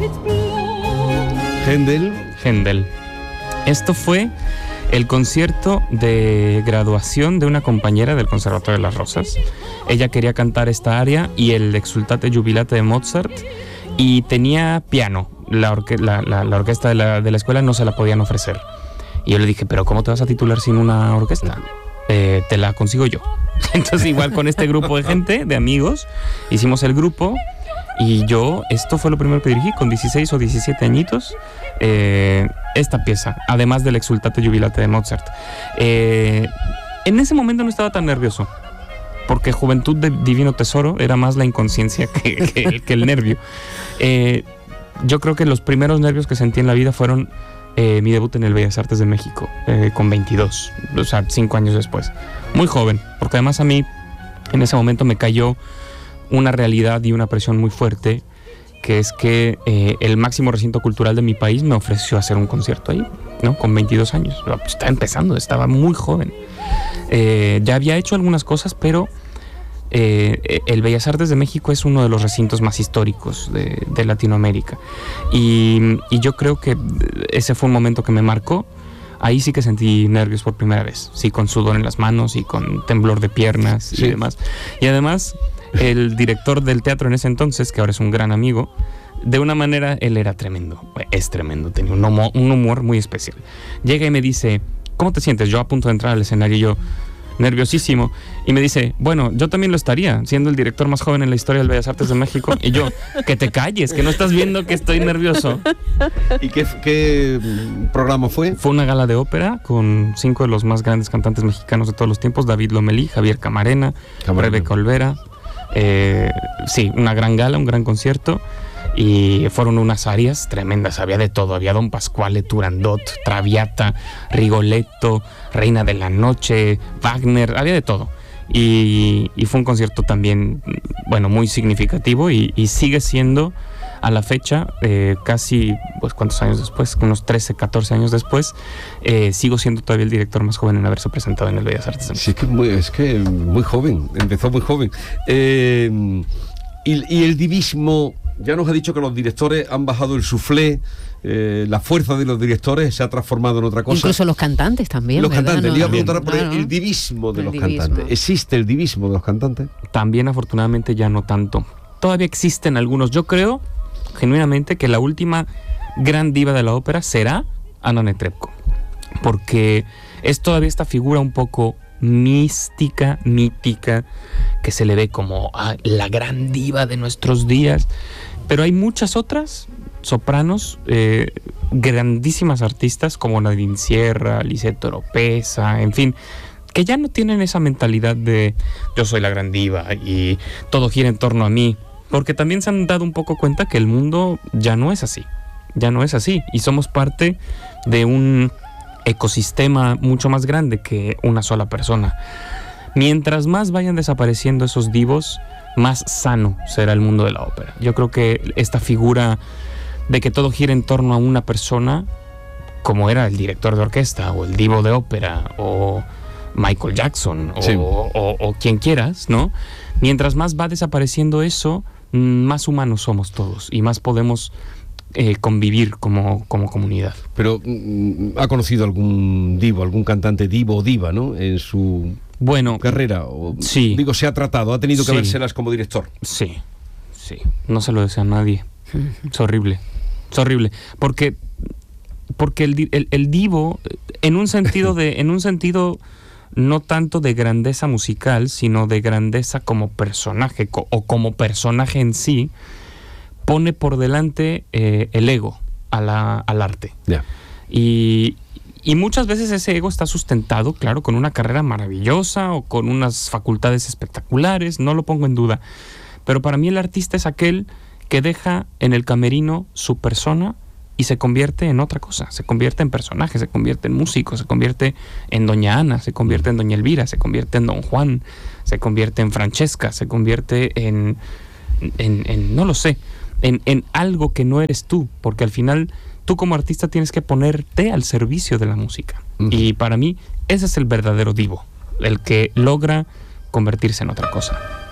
Händel. Esto fue el concierto de graduación de una compañera del Conservatorio de las Rosas. Ella quería cantar esta aria y el Exultate Jubilate de Mozart, y tenía piano. La orquesta de la escuela no se la podían ofrecer. Y yo le dije, ¿pero cómo te vas a titular sin una orquesta? Te la consigo yo. Entonces, igual con este grupo de gente, de amigos, hicimos el grupo. Y yo, esto fue lo primero que dirigí, con 16 o 17 añitos, esta pieza, además del Exultate Jubilate de Mozart. En ese momento no estaba tan nervioso, porque Juventud de Divino Tesoro era más la inconsciencia que el nervio. Yo creo que los primeros nervios que sentí en la vida fueron mi debut en el Bellas Artes de México, con 22, o sea, 5 años después. Muy joven, porque además a mí en ese momento me cayó una realidad y una presión muy fuerte, que es que el máximo recinto cultural de mi país me ofreció hacer un concierto ahí, ¿no? Con 22 años. Estaba empezando, estaba muy joven. Ya había hecho algunas cosas, pero el Bellas Artes de México es uno de los recintos más históricos de Latinoamérica. Y yo creo que ese fue un momento que me marcó. Ahí sí que sentí nervios por primera vez. Sí, con sudor en las manos y con temblor de piernas y demás. Y además, el director del teatro en ese entonces, que ahora es un gran amigo, de una manera, él era tremendo. Es tremendo, tenía un humor muy especial. Llega y me dice, ¿cómo te sientes? Yo a punto de entrar al escenario y yo, nerviosísimo, y me dice, bueno, yo también lo estaría, siendo el director más joven en la historia del Bellas Artes de México. Y yo, que te calles, que no estás viendo que estoy nervioso. ¿Y qué programa fue? Fue una gala de ópera con 5 de los más grandes cantantes mexicanos de todos los tiempos: David Lomelí, Javier Camarena. Rebeca Olvera. Sí, una gran gala, un gran concierto. Y fueron unas arias tremendas, había de todo, había Don Pasquale, Turandot, Traviata, Rigoletto, Reina de la Noche, Wagner, había de todo. Y fue un concierto también, bueno, muy significativo, y sigue siendo a la fecha, casi, pues, ¿cuántos años después? Unos 13, 14 años después, sigo siendo todavía el director más joven en haberse presentado en el Bellas Artes de México. Sí, es que muy joven, empezó muy joven. Y el divismo, ya nos ha dicho que los directores han bajado el suflé, la fuerza de los directores se ha transformado en otra cosa. Incluso los cantantes también. Los ¿verdad? cantantes, No, le iba a preguntar por el divismo de los cantantes. ¿Existe el divismo de los cantantes? También, afortunadamente, ya no tanto. Todavía existen algunos. Yo creo genuinamente que la última gran diva de la ópera será Anna Netrebko, porque es todavía esta figura un poco mística, mítica, que se le ve como la gran diva de nuestros días, pero hay muchas otras sopranos, grandísimas artistas como Nadine Sierra, Lisette Oropesa, en fin, que ya no tienen esa mentalidad de yo soy la gran diva y todo gira en torno a mí, porque también se han dado un poco cuenta que el mundo ya no es así, y somos parte de un ecosistema mucho más grande que una sola persona. Mientras más vayan desapareciendo esos divos, más sano será el mundo de la ópera. Yo creo que esta figura de que todo gira en torno a una persona, como era el director de orquesta o el divo de ópera o Michael Jackson o quien quieras, ¿no? Mientras más va desapareciendo eso, más humanos somos todos y más podemos convivir como comunidad. Pero ¿ha conocido algún divo, algún cantante divo o diva, ¿no? En su carrera? Sí. Digo, se ha tratado, ha tenido que vérselas como director. Sí. No se lo desea a nadie. Es horrible. Porque el divo, en un sentido no tanto de grandeza musical, sino de grandeza como personaje o como personaje en sí, pone por delante el ego al arte. Yeah. Y muchas veces ese ego está sustentado, claro, con una carrera maravillosa o con unas facultades espectaculares, no lo pongo en duda. Pero para mí el artista es aquel que deja en el camerino su persona y se convierte en otra cosa, se convierte en personaje, se convierte en músico, se convierte en Doña Ana, se convierte en Doña Elvira, se convierte en Don Juan, se convierte en Francesca, se convierte en no lo sé, en algo que no eres tú, porque al final tú como artista tienes que ponerte al servicio de la música. Y para mí ese es el verdadero divo, el que logra convertirse en otra cosa.